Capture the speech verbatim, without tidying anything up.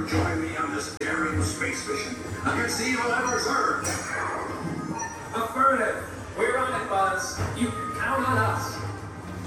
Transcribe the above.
join me on this daring space mission against the evil Emperor's Earth? Affirmative. We're on it, Buzz. You